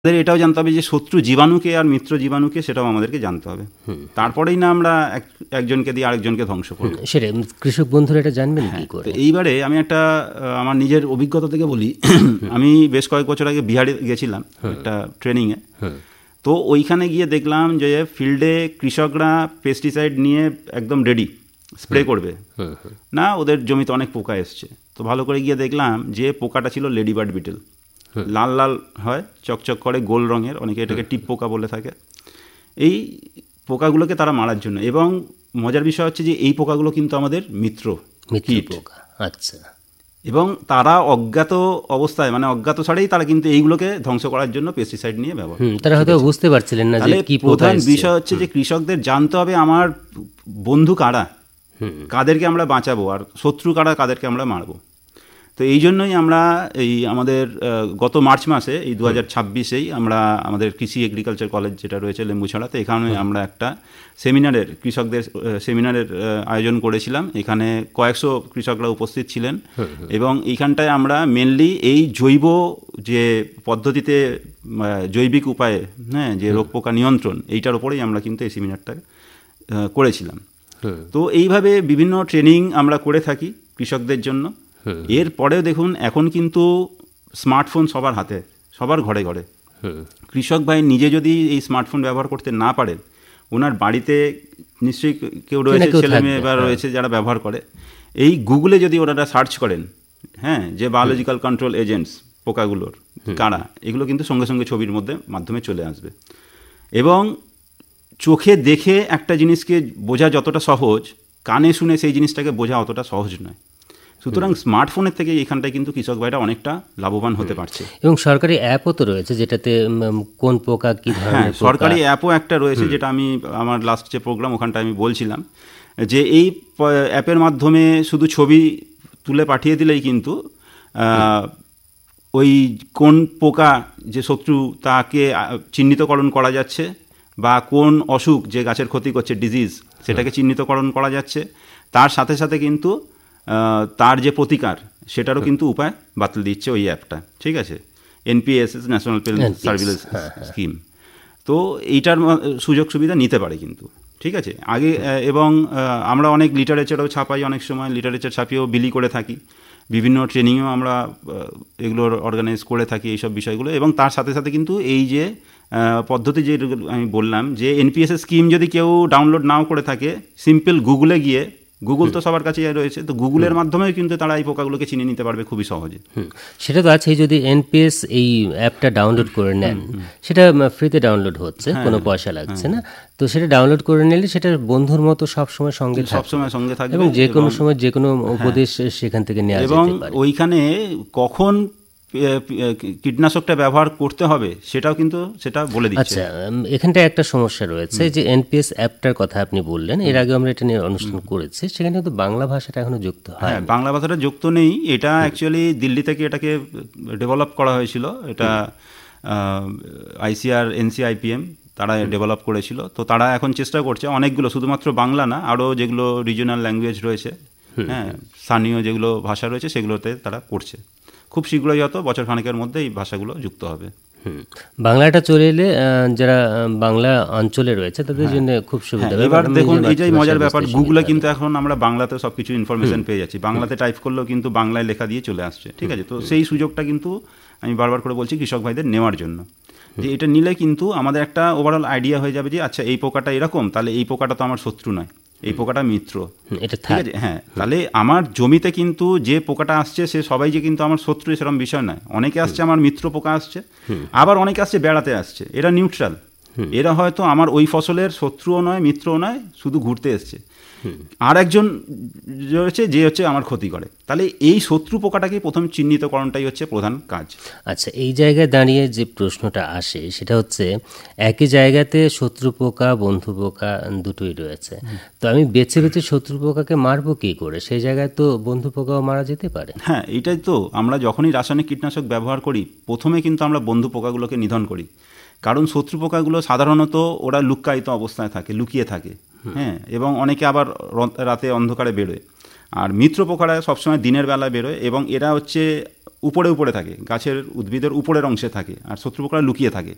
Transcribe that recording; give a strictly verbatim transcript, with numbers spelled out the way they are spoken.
আমাদের এটাও জানতে হবে যে শত্রু জীবাণুকে আর মিত্র জীবাণুকে, সেটাও আমাদেরকে জানতে হবে। তারপরেই না আমরা একজনকে দিয়ে আরেকজনকে ধ্বংস করব। সেটা কৃষক বন্ধুরা এটা জানবেন কি করে? এইবারে আমি একটা আমার নিজের অভিজ্ঞতা থেকে বলি। আমি বেশ কয়েক বছর আগে বিহারে গেছিলাম একটা ট্রেনিংয়ে। তো ওইখানে গিয়ে দেখলাম যে ফিল্ডে কৃষকরা পেস্টিসাইড নিয়ে একদম রেডি, স্প্রে করবে না, ওদের জমিতে অনেক পোকা এসছে। তো ভালো করে গিয়ে দেখলাম যে পোকাটা ছিল লেডিবার্ড বিটেল, লাল লাল হয়, চকচক করে, গোল রঙের, অনেকে এটাকে টিপ পোকা বলে থাকে। এই পোকাগুলোকে তারা মারার জন্য, এবং মজার বিষয় হচ্ছে যে এই পোকাগুলো কিন্তু আমাদের মিত্র পোকা। আচ্ছা। এবং তারা অজ্ঞাত অবস্থায়, মানে অজ্ঞাত ছাড়াই তারা কিন্তু এইগুলোকে ধ্বংস করার জন্য পেস্টিসাইড নিয়ে ব্যবহার। তারা হয়তো বুঝতে পারছিলেন না যে কি পোকা। প্রধান বিষয় হচ্ছে যে কৃষকদের জানতে হবে আমার বন্ধু কারা, কাদেরকে আমরা বাঁচাবো, আর শত্রু কারা, কাদেরকে আমরা মারবো। তো এই জন্যই আমরা এই আমাদের গত মার্চ মাসে এই দু হাজার ছাব্বিশেই আমরা আমাদের কৃষি এগ্রিকালচার কলেজ যেটা রয়েছে লেম্বুছড়াতে, এখানে আমরা একটা সেমিনারের কৃষকদের সেমিনারের আয়োজন করেছিলাম। এখানে কয়েকশো কৃষকরা উপস্থিত ছিলেন, এবং এইখানটায় আমরা মেনলি এই জৈব যে পদ্ধতিতে, জৈবিক উপায়ে, হ্যাঁ, যে রোগ পোকা নিয়ন্ত্রণ, এইটার উপরেই আমরা কিন্তু এই সেমিনারটা করেছিলাম। তো এইভাবে বিভিন্ন ট্রেনিং আমরা করে থাকি কৃষকদের জন্য। এর পরেও দেখুন, এখন কিন্তু স্মার্টফোন সবার হাতে, সবার ঘরে ঘরে। কৃষক ভাই নিজে যদি এই স্মার্টফোন ব্যবহার করতে না পারেন, ওনার বাড়িতে নিশ্চয়ই কেউ রয়েছে, ছেলে মেয়ে বা রয়েছে যারা ব্যবহার করে। এই গুগলে যদি ওনারা সার্চ করেন, হ্যাঁ, যে বায়োলজিক্যাল কন্ট্রোল এজেন্টস পোকাগুলোর কারা, এগুলো কিন্তু সঙ্গে সঙ্গে ছবির মধ্যে মাধ্যমে চলে আসবে। এবং চোখে দেখে একটা জিনিসকে বোঝা যতটা সহজ, কানে শুনে সেই জিনিসটাকে বোঝা অতটা সহজ নয়। সুতরাং স্মার্টফোনের থেকে এখানটায় কিন্তু কৃষক ভাইরা অনেকটা লাভবান হতে পারছে। এবং সরকারি অ্যাপও তো রয়েছে যেটাতে কোন পোকা কী ধরনের। হ্যাঁ, সরকারি অ্যাপও একটা রয়েছে, যেটা আমি আমার লাস্ট যে প্রোগ্রাম ওখানটায় আমি বলছিলাম যে এই অ্যাপের মাধ্যমে শুধু ছবি তুলে পাঠিয়ে দিলেই কিন্তু ওই কোন পোকা যে শত্রু তাকে চিহ্নিতকরণ করা যাচ্ছে, বা কোন অসুখ যে গাছের ক্ষতি করছে, ডিজিজ, সেটাকে চিহ্নিতকরণ করা যাচ্ছে। তার সাথে সাথে কিন্তু তার যে প্রতিকার, সেটারও কিন্তু উপায় বাতলে দিচ্ছে ওই অ্যাপটা। ঠিক আছে, NPS, national paste surveillance scheme. তো এইটার সুযোগ সুবিধা নিতে পারে কিন্তু। ঠিক আছে, আগে এবং আমরা অনেক লিটারেচারও ছাপাই, অনেক সময় লিটারেচার ছাপিয়েও বিলি করে থাকি, বিভিন্ন ট্রেনিংয়েও আমরা এগুলোর অর্গানাইজ করে থাকি এইসব বিষয়গুলো। এবং তার সাথে সাথে কিন্তু এই যে পদ্ধতি যে আমি বললাম, যে এনপিএস স্কিম যদি কেউ ডাউনলোড নাও করে থাকে, সিম্পল গুগলে গিয়ে, গুগল তো সবার কাছে রয়েছে, তো গুগলের মাধ্যমেও কিন্তু তারা এই পোকাগুলোকে চিনে নিতে পারবে খুবই সহজে। সেটা তো আছে, যদি এনপিএস এই অ্যাপটা ডাউনলোড করে নেন, সেটা ফ্রিতে ডাউনলোড হচ্ছে, কোনো পয়সা লাগছে না। তো সেটা ডাউনলোড করে নিলে সেটা বন্ধুর মতো সবসময় সঙ্গে সবসময় সঙ্গে থাকবে, এবং যে কোনো সময় যে কোনো উপদেশ সেখান থেকে নেওয়া যেতে পারে। এবং ওইখানে কখন কীটনাশকটা ব্যবহার করতে হবে সেটাও কিন্তু সেটা বলে দিচ্ছে। আচ্ছা, এখানটায় একটা সমস্যা রয়েছে, যে এনপিএস অ্যাপটার কথা আপনি বললেন, এর আগে আমরা এটা নিয়ে অনুষ্ঠান করেছি, সেখানে কিন্তু বাংলা ভাষাটা এখনো যুক্ত হয়। হ্যাঁ, বাংলা ভাষাটা যুক্ত নেই। এটা অ্যাকচুয়ালি দিল্লি থেকে এটাকে ডেভেলপ করা হয়েছিল। এটা আইসিআর, এনসিআইপিএম তারা ডেভেলপ করেছিল। তো তারা এখন চেষ্টা করছে অনেকগুলো, শুধুমাত্র বাংলা না, আরও যেগুলো রিজিওনাল ল্যাঙ্গুয়েজ রয়েছে, হ্যাঁ, স্থানীয় যেগুলো ভাষা রয়েছে, সেগুলোতে তারা করছে। খুব শীঘ্রই হয়তো বছর খানেকের মধ্যে এই ভাষাগুলো যুক্ত হবে। বাংলাটা চলে এলে যারা বাংলা অঞ্চলে রয়েছে তাদের জন্য খুব সুবিধা। এবার দেখুন, এই যে মজার ব্যাপার, গুগলে কিন্তু এখন আমরা বাংলাতে সব কিছু ইনফরমেশন পেয়ে যাচ্ছি। বাংলাতে টাইপ করলেও কিন্তু বাংলায় লেখা দিয়ে চলে আসছে। ঠিক আছে, তো সেই সুযোগটা কিন্তু আমি বারবার করে বলছি কৃষক ভাইদের নেওয়ার জন্য, যে এটা নিলে কিন্তু আমাদের একটা ওভারঅল আইডিয়া হয়ে যাবে যে আচ্ছা এই পোকাটা এরকম, তাহলে এই পোকাটা তো আমার শত্রু নয়, এই পোকাটা মিত্র। ঠিক আছে, হ্যাঁ, তাহলে আমার জমিতে কিন্তু যে পোকাটা আসছে সে সবাই যে কিন্তু আমার শত্রু সেরকম বিষয় নয়। অনেকে আসছে আমার মিত্র পোকা আসছে, আবার অনেকে আসছে বেড়াতে আসছে, এরা নিউট্রাল। এরা হয়তো আমার ওই ফসলের শত্রুও নয়, মিত্রও নয়, শুধু ঘুরতে এসছে। আর একজন রয়েছে যে হচ্ছে আমার ক্ষতি করে। তাহলে এই শত্রু পোকাটাকে প্রথম চিহ্নিতকরণটাই হচ্ছে প্রধান কাজ। আচ্ছা, এই জায়গায় দাঁড়িয়ে যে প্রশ্নটা আসে সেটা হচ্ছে, একই জায়গাতে শত্রু পোকা, বন্ধু পোকা দুটোই রয়েছে। তো আমি বেছে বেছে শত্রু পোকাকে মারবো কী করে? সেই জায়গায় তো বন্ধু পোকাও মারা যেতে পারে। হ্যাঁ, এইটাই তো, আমরা যখনই রাসায়নিক কীটনাশক ব্যবহার করি, প্রথমে কিন্তু আমরা বন্ধু পোকাগুলোকে নিধন করি। কারণ শত্রু পোকাগুলো সাধারণত ওরা লুক্কায়িত অবস্থায় থাকে, লুকিয়ে থাকে, হ্যাঁ, এবং অনেকে আবার রাতে অন্ধকারে বেরোয়। আর মিত্র পোকারা সবসময় দিনের বেলায় বেরোয়, এবং এরা হচ্ছে উপরে উপরে থাকে, গাছের উদ্ভিদের উপরের অংশে থাকে, আর শত্রু পোকারা লুকিয়ে থাকে।